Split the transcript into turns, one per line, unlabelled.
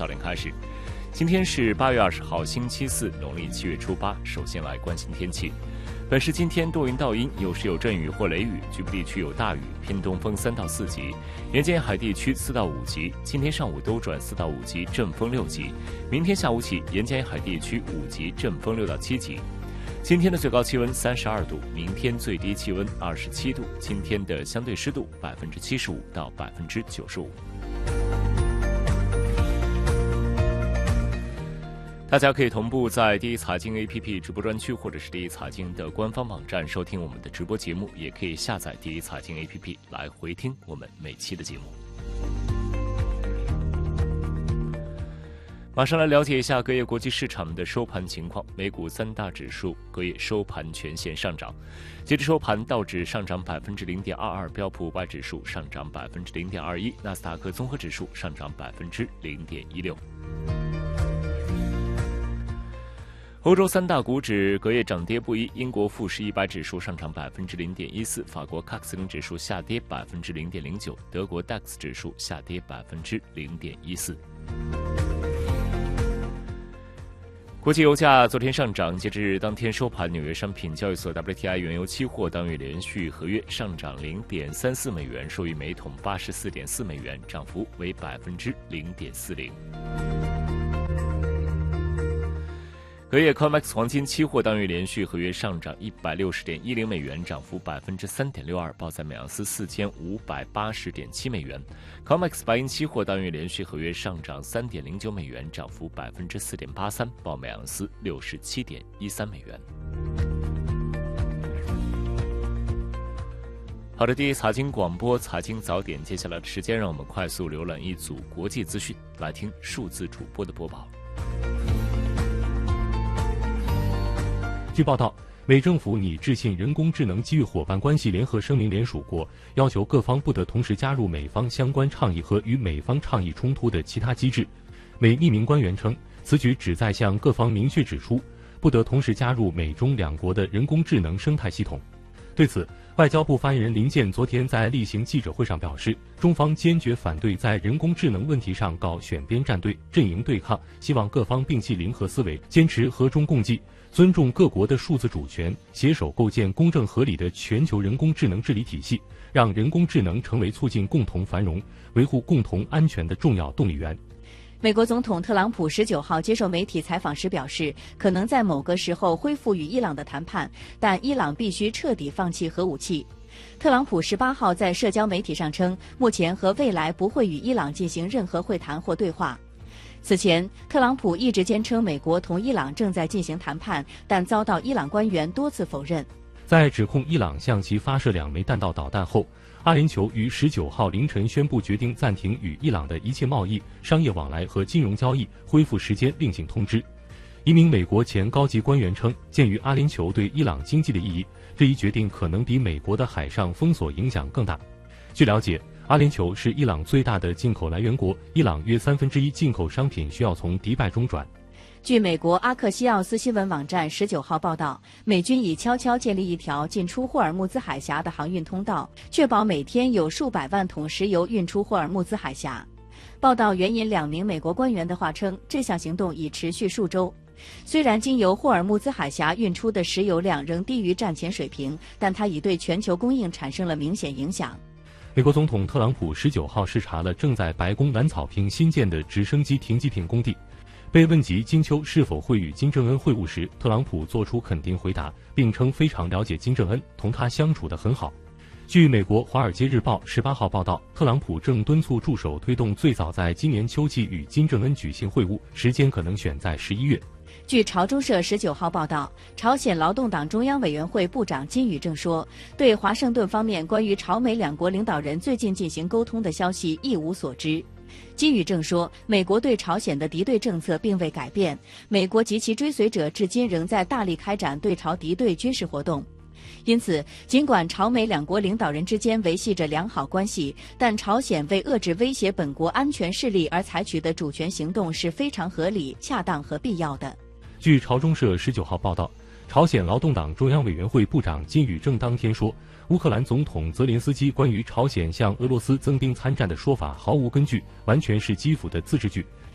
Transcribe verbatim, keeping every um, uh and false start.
早点开始。今天是八月二十号，星期四，农历七月初八。首先来关心天气。本市今天多云到阴，有时有阵雨或雷雨，局部地区有大雨，偏东风三到四级，沿间海地区四到五级。今天上午兜转四到五级，阵风六级。明天下午起，沿间海地区五级，阵风六到七级。今天的最高气温三十二度，明天最低气温二十七度。今天的相对湿度百分之七十五到百分之九十五。大家可以同步在第一财经 A P P 直播专区或者是第一财经的官方网站收听我们的直播节目，也可以下载第一财经 A P P 来回听我们每期的节目。马上来了解一下隔夜国际市场的收盘情况。美股三大指数隔夜收盘全线上涨，截至收盘，道指上涨百分之零点二二，标普五百指数上涨百分之零点二一，纳斯达克综合指数上涨百分之零点一六。欧洲三大股指隔夜涨跌不一，英国富时一百指数上涨百分之零点一四，法国 C A C 四零指数下跌百分之零点零九，德国 D A X 指数下跌百分之零点一四。国际油价昨天上涨，截至日当天收盘，纽约商品交易所 W T I 原油期货当月连续合约上涨零点三四美元，收于每桶八十四点四美元，涨幅为百分之零点四零。隔夜 C O M E X 黄金期货当月连续合约上涨一百六十点一零美元，涨幅百分之三点六二，报在每盎司四千五百八十点七美元。C O M E X 白银期货当月连续合约上涨三点零九美元，涨幅百分之四点八三，报每盎司六十七点一三美元。好的，第一财经广播财经早点，接下来的时间让我们快速浏览一组国际资讯，来听数字主播的播报。
据报道，美政府拟致信人工智能机遇伙伴关系联合声明联署国，要求各方不得同时加入美方相关倡议和与美方倡议冲突的其他机制。美匿名官员称，此举旨在向各方明确指出，不得同时加入美中两国的人工智能生态系统。对此，外交部发言人林健昨天在例行记者会上表示，中方坚决反对在人工智能问题上搞选边站队、阵营对抗，希望各方摒弃零和思维，坚持和中共济，尊重各国的数字主权，携手构建公正合理的全球人工智能治理体系，让人工智能成为促进共同繁荣、维护共同安全的重要动力源。
美国总统特朗普十九号接受媒体采访时表示，可能在某个时候恢复与伊朗的谈判，但伊朗必须彻底放弃核武器。特朗普十八号在社交媒体上称，目前和未来不会与伊朗进行任何会谈或对话。此前，特朗普一直坚称美国同伊朗正在进行谈判，但遭到伊朗官员多次否认。
在指控伊朗向其发射两枚弹道导弹后，阿联酋于十九号凌晨宣布决定暂停与伊朗的一切贸易、商业往来和金融交易，恢复时间另行通知。一名美国前高级官员称，鉴于阿联酋对伊朗经济的意义，这一决定可能比美国的海上封锁影响更大。据了解，阿联酋是伊朗最大的进口来源国，伊朗约三分之一进口商品需要从迪拜中转。
据美国阿克西奥斯新闻网站十九号报道，美军已悄悄建立一条进出霍尔木兹海峡的航运通道，确保每天有数百万桶石油运出霍尔木兹海峡。报道援引两名美国官员的话称，这项行动已持续数周。虽然经由霍尔木兹海峡运出的石油量仍低于战前水平，但它已对全球供应产生了明显影响。
美国总统特朗普十九号视察了正在白宫蓝草坪新建的直升机停机坪工地。被问及金秋是否会与金正恩会晤时，特朗普作出肯定回答，并称非常了解金正恩，同他相处得很好。据美国《华尔街日报》十八号报道，特朗普正敦促助手推动最早在今年秋季与金正恩举行会晤，时间可能选在十一月。
据朝中社十九号报道，朝鲜劳动党中央委员会部长金宇正说，对华盛顿方面关于朝美两国领导人最近进行沟通的消息一无所知。金宇正说，美国对朝鲜的敌对政策并未改变，美国及其追随者至今仍在大力开展对朝敌对军事活动。因此，尽管朝美两国领导人之间维系着良好关系，但朝鲜为遏制威胁本国安全势力而采取的主权行动是非常合理、恰当和必要的。
据朝中社十九号报道，朝鲜劳动党中央委员会部长金宇正当天说，乌克兰总统泽连斯基关于朝鲜向俄罗斯增兵参战的说法毫无根据，完全是基辅的自制剧，